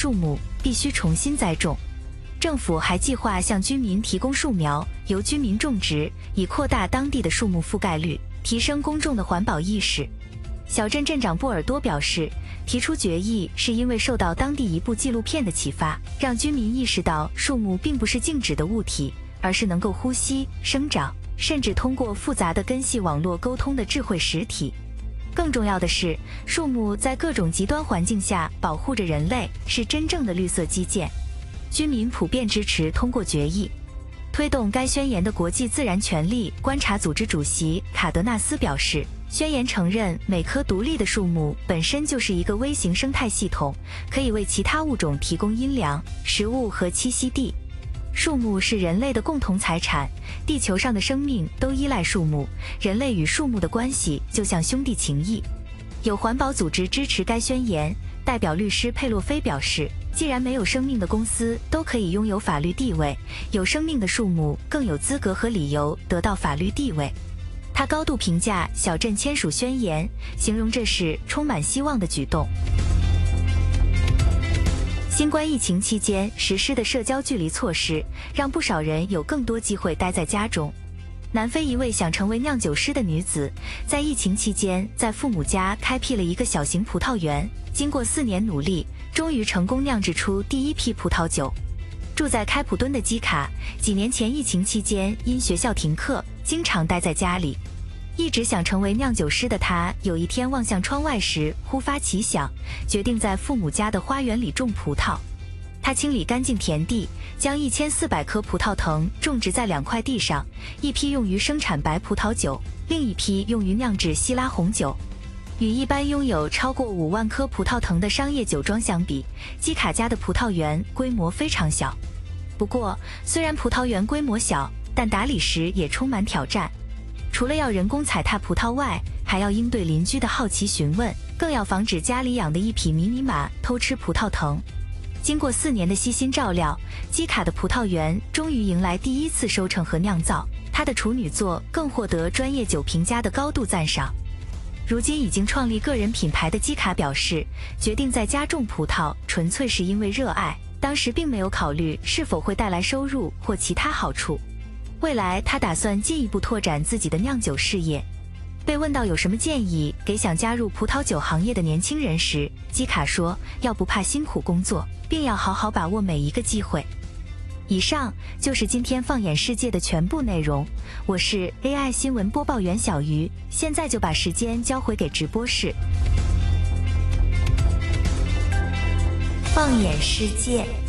树木必须重新栽种。政府还计划向居民提供树苗，由居民种植，以扩大当地的树木覆盖率，提升公众的环保意识。小镇镇长波尔多表示，提出决议是因为受到当地一部纪录片的启发，让居民意识到树木并不是静止的物体，而是能够呼吸、生长，甚至通过复杂的根系网络沟通的智慧实体。更重要的是，树木在各种极端环境下保护着人类，是真正的绿色基建。居民普遍支持通过决议。推动该宣言的国际自然权利观察组织主席卡德纳斯表示，宣言承认每棵独立的树木本身就是一个微型生态系统，可以为其他物种提供阴凉、食物和栖息地。树木是人类的共同财产，地球上的生命都依赖树木，人类与树木的关系就像兄弟情谊。有环保组织支持该宣言，代表律师佩洛菲表示，既然没有生命的公司都可以拥有法律地位，有生命的树木更有资格和理由得到法律地位。他高度评价小镇签署宣言，形容这是充满希望的举动。新冠疫情期间实施的社交距离措施，让不少人有更多机会待在家中。南非一位想成为酿酒师的女子，在疫情期间在父母家开辟了一个小型葡萄园，经过4年努力，终于成功酿制出第一批葡萄酒。住在开普敦的基卡，几年前疫情期间因学校停课，经常待在家里。一直想成为酿酒师的他，有一天望向窗外时忽发奇想，决定在父母家的花园里种葡萄。他清理干净田地，将1400棵葡萄藤种植在2块地上，一批用于生产白葡萄酒，另一批用于酿制希拉红酒。与一般拥有超过5万棵葡萄藤的商业酒庄相比，基卡家的葡萄园规模非常小。不过，虽然葡萄园规模小，但打理时也充满挑战。除了要人工踩踏葡萄外，还要应对邻居的好奇询问，更要防止家里养的一匹迷你马偷吃葡萄藤。经过4年的悉心照料，基卡的葡萄园终于迎来第1次收成和酿造，他的处女作更获得专业酒评家的高度赞赏。如今已经创立个人品牌的基卡表示，决定在家种葡萄纯粹是因为热爱，当时并没有考虑是否会带来收入或其他好处。未来他打算进一步拓展自己的酿酒事业。被问到有什么建议给想加入葡萄酒行业的年轻人时，基卡说，要不怕辛苦工作，并要好好把握每一个机会。以上就是今天放眼世界的全部内容，我是 AI 新闻播报员小鱼，现在就把时间交回给直播室。放眼世界。